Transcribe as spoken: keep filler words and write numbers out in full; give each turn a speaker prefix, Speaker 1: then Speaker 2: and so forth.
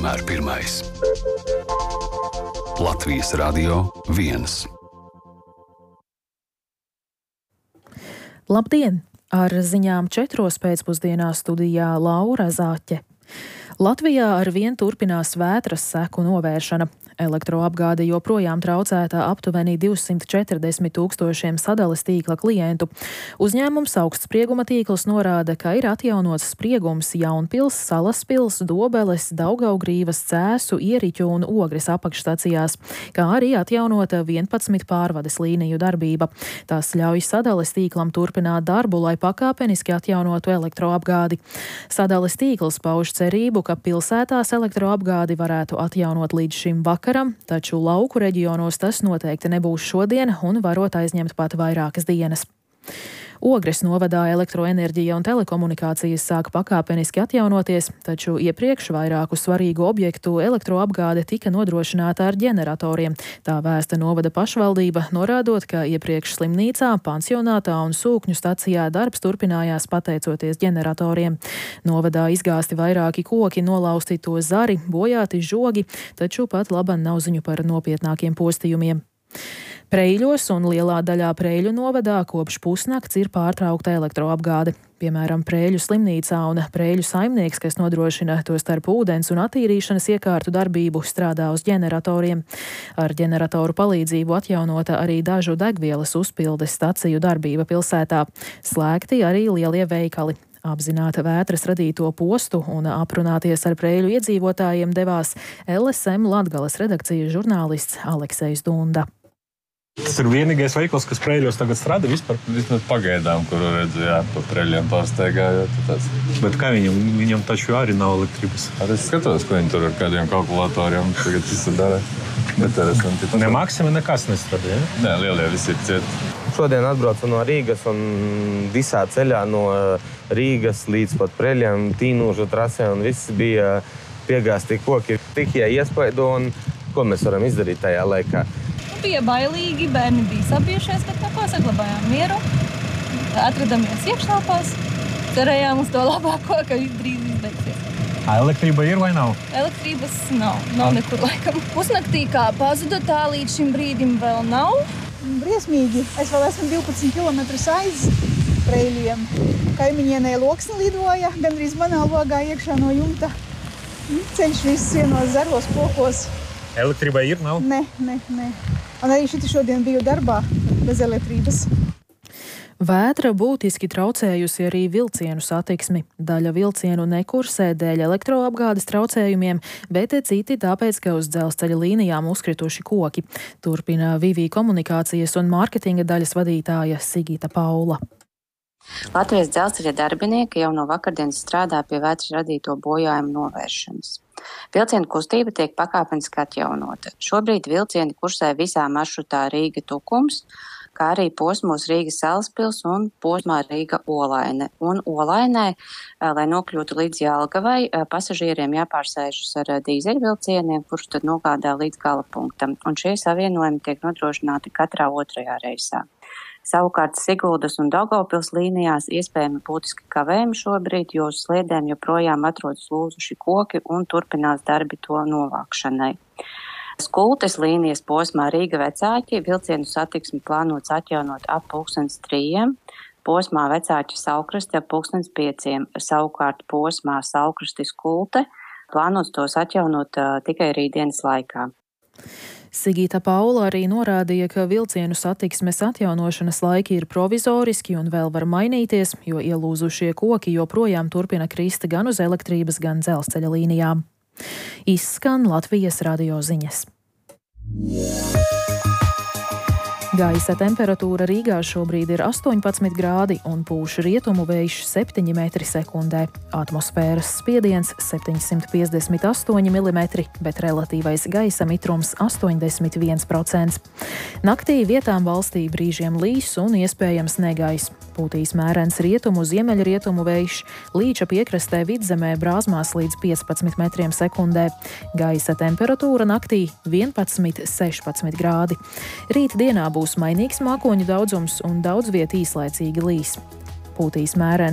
Speaker 1: vienmēr pirmais. Latvijas Radio viens.
Speaker 2: Labdien! Ar ziņām četros pēcpusdienā studijā Laura Zāķe. Latvijā ar vien turpinās vētras seku novēršana. Elektroapgāde joprojām traucēta aptuveni divsimt četrdesmit tūkstošiem sadales tīkla klientu. Uzņēmums Augstsprieguma tīkls norāda, ka ir atjaunots spriegums Jaunpils, Salaspils, Dobeles, Daugavgrīvas, Cēsu, Ieriķu un Ogres apakšstacijās, kā arī atjaunota vienpadsmit pārvades līniju darbība. Tas ļauj sadales tīklam turpināt darbu, lai pakāpeniski atjaunotu elektroapgādi. Sadales tīkls pauž cerību, ka pilsētās elektroapgādi varētu atjaunot līdz šim vakaram, taču lauku reģionos tas noteikti nebūs šodien un varot aizņemt pat vairākas dienas. Ogres novadā elektroenerģija un telekomunikācijas sāk pakāpeniski atjaunoties, taču iepriekš vairāku svarīgu objektu elektroapgāde tika nodrošināta ar ģeneratoriem. Tā vēsta novada pašvaldība, norādot, ka iepriekš slimnīcā, pansionātā un sūkņu stacijā darbs turpinājās pateicoties ģeneratoriem. Novadā izgāsti vairāki koki, nolausti to zari, bojāti žogi, taču pat laban nav ziņu par nopietnākiem postījumiem. Preiļos un lielā daļā Preiļu novadā kopš pusnakts ir pārtraukta elektroapgāde. Piemēram, Preiļu slimnīcā un Preiļu saimnieks, kas nodrošina to starp ūdens un attīrīšanas iekārtu darbību, strādā uz ģeneratoriem. Ar ģeneratoru palīdzību atjaunota arī dažu degvielas uzpildes staciju darbība pilsētā. Slēgti arī lielie veikali. Apzināt vētras radīto postu un aprunāties ar Preiļu iedzīvotājiem devās L S M Latgales redakcijas žurnālists Aleksejs Dunda.
Speaker 3: Tas ir vienīgais veikals, kas Preiļos tagad strādā vispār?
Speaker 4: Vismaz pagaidām, kuru redzu, jā, pa Preiļiem pārsteigājot. Tas...
Speaker 3: Bet kā viņam? Viņam taču arī nav elektrības.
Speaker 4: Ar es skatos, ko viņi tur ar kādiem kalkulatoriem tagad visu dara. Interesanti.
Speaker 3: Ne Maksima nekas nestrādā, ja?
Speaker 4: Nē, lielie visi ir cieti.
Speaker 5: Šodien atbraucu no Rīgas un visā ceļā no Rīgas līdz pat Preiļiem, Tīnūžu trasē, un viss bija piegāsti koki. Tik iespaido, un ko mēs varam izdarīt tajā laikā?
Speaker 6: Bija bailīgi, bērni bija sabijušies, bet neko saglabājām mieru. Atradamies iekštelpās, cerējām uz to labāko, ka drīz izbeigsies.
Speaker 3: Elektrība ir vai nav?
Speaker 6: Elektrības nav, nav nekur laikam. Pusnaktī kā pazuda, tā līdz šim brīdim vēl nav.
Speaker 7: Briesmīgi. Es vēl esmu divpadsmit kilometrus aiz Preiļiem. Kaimiņienē loksne lidoja, gandrīz manā logā iekšā no jumta. Ceļš viss vienos zaros pokos.
Speaker 3: Elektrība ir, nav?
Speaker 7: Nē, nē, nē. Un arī šiti šodien biju darbā bez elektrības.
Speaker 2: Vētra būtiski traucējusi arī vilcienu satiksmi. Daļa vilcienu nekursē dēļ elektroapgādes traucējumiem, bet citi tāpēc, ka uz dzelzceļa līnijām uzkrituši koki. Turpina Vivī komunikācijas un mārketinga daļas vadītāja Sigita Paula.
Speaker 8: Latvijas dzelzceļa darbinieki jau no vakardienas strādā pie vētras radīto bojājumu novēršanas. Vilcienu kustība tiek pakāpeniski atjaunota. Šobrīd vilcieni kursē visā maršrutā Rīga-Tukums, kā arī posmos Rīga-Salaspils un posmā Rīga-Olaine. Un Olainē, lai nokļūtu līdz Jelgavai, pasažieriem jāpārsēžas ar dīzeļvilcieniem, kurš tad nogādā līdz gala punktam. Un šie savienojumi tiek nodrošināti katrā otrajā reisā. Savukārt Siguldas un Daugavpils līnijās iespējami būtiski kavējumi šobrīd, jo uz sliedēm joprojām atrodas lūzuši koki un turpinās darbi to novākšanai. Skultes līnijas posmā Rīga-Vecāķi vilcienu satiksmi plānots atjaunot ap pulkstens trījiem, posmā Vecāķi Saukrasti ap pulkstens pieciem, savukārt posmā Saukrasti Skulte plānots tos atjaunot uh, tikai rītdienas laikā.
Speaker 2: Sigita Paula arī norādīja, ka vilcienu satiksmes atjaunošanas laiki ir provizoriski un vēl var mainīties, jo ielūzušie koki joprojām turpina krist gan uz elektrības, gan dzelzceļa līnijām. Izskan Latvijas radio ziņas. Gaisa temperatūra Rīgā šobrīd ir astoņpadsmit grādi un pūš rietumu vējš septiņi metri sekundē. Atmosfēras spiediens septiņsimt piecdesmit astoņi milimetri, bet relatīvais gaisa mitrums astoņdesmit viens procents. Naktī vietām valstī brīžiem līs un iespējams negaiss. Pūtīs mērens rietumu ziemeļrietumu vējš, Līča piekrastē Vidzemē brāzmās līdz piecpadsmit metriem sekundē. Gaisa temperatūra naktī vienpadsmit sešpadsmit grādi. Rīt dienā būs mainīgs mākoņu daudzums un daudz viet īslaicīgi līs. Pūtīs mērens